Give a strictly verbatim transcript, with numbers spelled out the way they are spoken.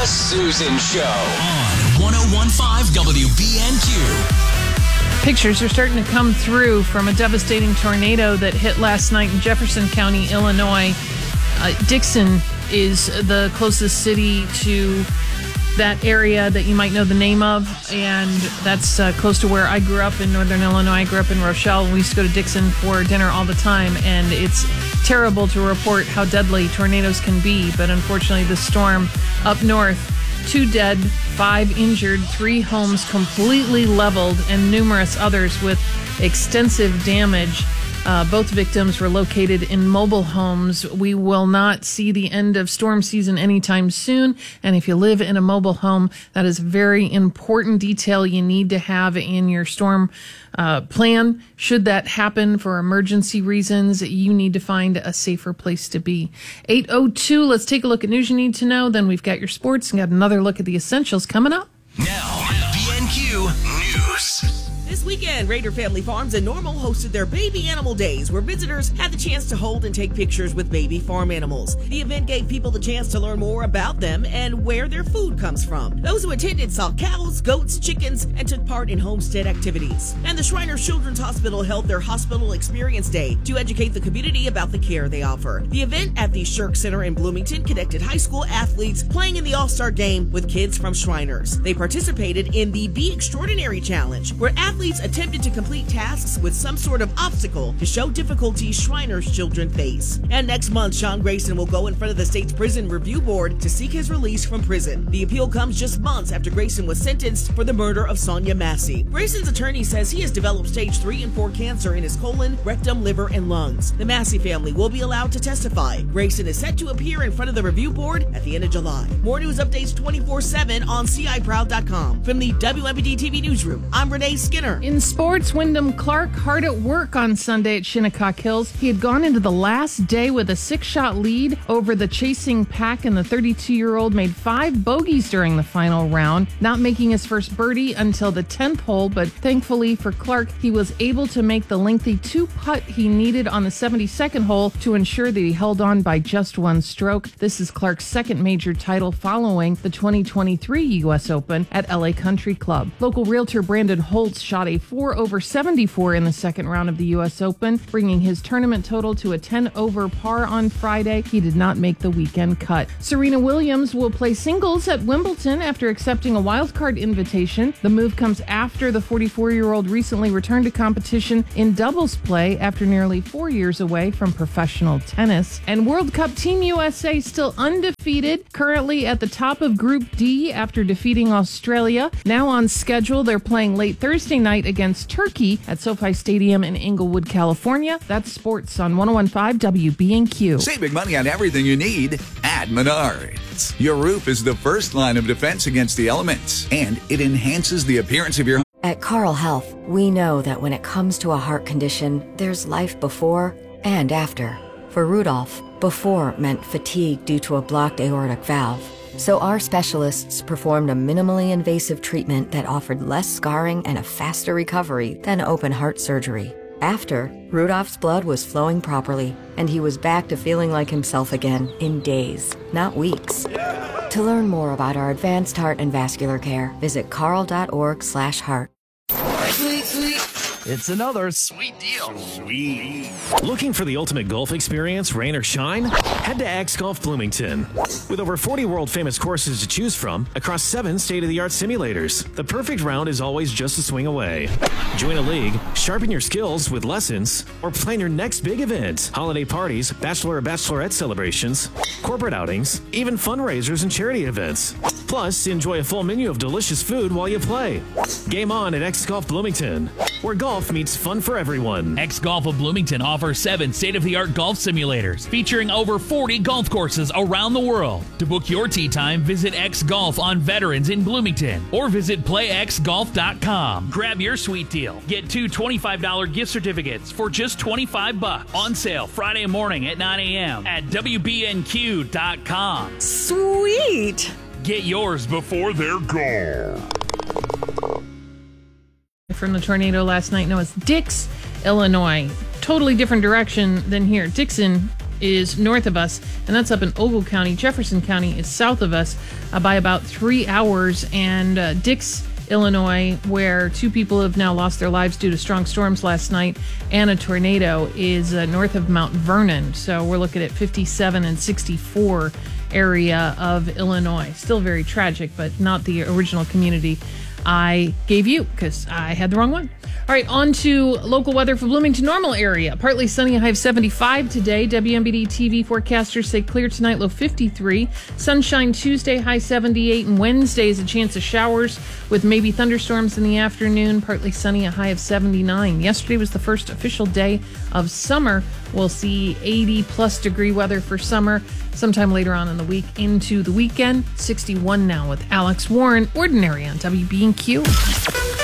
The Susan Show on one oh one point five W B N Q. Pictures are starting to come through from a devastating tornado that hit last night in Jefferson County, Illinois. Uh, Dixon is the closest city to that area that you might know the name of, and that's uh, close to where I grew up in Northern Illinois. I grew up in Rochelle. We used to go to Dixon for dinner all the time, and it's terrible to report how deadly tornadoes can be, but unfortunately the storm up north, two dead, five injured, three homes completely leveled, and numerous others with extensive damage. Uh, both victims were located in mobile homes. We will not see the end of storm season anytime soon. And if you live in a mobile home, that is a very important detail you need to have in your storm uh, plan. Should that happen for emergency reasons, you need to find a safer place to be. eight oh two, let's take a look at news you need to know. Then we've got your sports and got another look at the essentials coming up. Now, B N Q News. This weekend, Raider Family Farms and Normal hosted their Baby Animal Days, where visitors had the chance to hold and take pictures with baby farm animals. The event gave people the chance to learn more about them and where their food comes from. Those who attended saw cows, goats, chickens, and took part in homestead activities. And the Shriners Children's Hospital held their Hospital Experience Day to educate the community about the care they offer. The event at the Shirk Center in Bloomington connected high school athletes playing in the All-Star Game with kids from Shriners. They participated in the Be Extraordinary Challenge, where athletes attempted to complete tasks with some sort of obstacle to show difficulties Shriners children face. And next month, Sean Grayson will go in front of the state's prison review board to seek his release from prison. The appeal comes just months after Grayson was sentenced for the murder of Sonia Massey. Grayson's attorney says he has developed stage three and four cancer in his colon, rectum, liver, and lungs. The Massey family will be allowed to testify. Grayson is set to appear in front of the review board at the end of July. More news updates twenty-four seven on C I Proud dot com. From the W M B D T V Newsroom, I'm Renee Skinner. In sports, Wyndham Clark hard at work on Sunday at Shinnecock Hills. He had gone into the last day with a six-shot lead over the chasing pack, and the thirty-two-year-old made five bogeys during the final round, not making his first birdie until the tenth hole, but thankfully for Clark, he was able to make the lengthy two-putt he needed on the seventy-second hole to ensure that he held on by just one stroke. This is Clark's second major title following the twenty twenty-three U S Open at L A Country Club. Local realtor Brandon Holtz shot a four over seventy-four in the second round of the U S Open, bringing his tournament total to a ten over par on Friday. He did not make the weekend cut. Serena Williams will play singles at Wimbledon after accepting a wildcard invitation. The move comes after the forty-four-year-old recently returned to competition in doubles play after nearly four years away from professional tennis. And World Cup Team U S A still undefeated, currently at the top of Group D after defeating Australia. Now on schedule, they're playing late Thursday night against Turkey at SoFi Stadium in Inglewood, California. That's sports on one oh one point five W B N Q. Save big money on everything you need at Menards. Your roof is the first line of defense against the elements, and it enhances the appearance of your home. At Carl Health, we know that when it comes to a heart condition, there's life before and after. For Rudolph, before meant fatigue due to a blocked aortic valve. So our specialists performed a minimally invasive treatment that offered less scarring and a faster recovery than open heart surgery. After, Rudolph's blood was flowing properly, and he was back to feeling like himself again in days, not weeks. Yeah. To learn more about our advanced heart and vascular care, visit carl.org slash heart. Sweet, sweet. It's another sweet deal. Sweet. Looking for the ultimate golf experience, rain or shine? Head to X Golf Bloomington. With over forty world-famous courses to choose from across seven state-of-the-art simulators, the perfect round is always just a swing away. Join a league, sharpen your skills with lessons, or plan your next big event. Holiday parties, bachelor or bachelorette celebrations, corporate outings, even fundraisers and charity events. Plus, enjoy a full menu of delicious food while you play. Game on at X Golf Bloomington, where golf meets fun for everyone. X Golf of Bloomington offers seven state-of-the-art golf simulators featuring over forty golf courses around the world. To book your tee time, visit X Golf on Veterans in Bloomington or visit play x golf dot com. Grab your sweet deal. Get two twenty-five dollars gift certificates for just twenty-five bucks. On sale Friday morning at nine a.m. at W B N Q dot com. Sweet! Get yours before they're gone. From the tornado last night, no, it's Dix, Illinois. Totally different direction than here. Dixon is north of us, and that's up in Ogle County. Jefferson County is south of us uh, by about three hours. And uh, Dix, Illinois, where two people have now lost their lives due to strong storms last night and a tornado, is uh, north of Mount Vernon. So we're looking at fifty-seven and sixty-four area of Illinois. Still very tragic, but not the original community I gave you because I had the wrong one. All right, on to local weather for Bloomington Normal area. Partly sunny, a high of seventy-five today. W M B D T V forecasters say clear tonight, low fifty-three. Sunshine Tuesday, high seventy-eight. And Wednesday is a chance of showers with maybe thunderstorms in the afternoon. Partly sunny, a high of seventy-nine. Yesterday was the first official day of summer. We'll see eighty plus degree weather for summer sometime later on in the week into the weekend. sixty-one now with Alex Warren. Ordinary on W B and Q.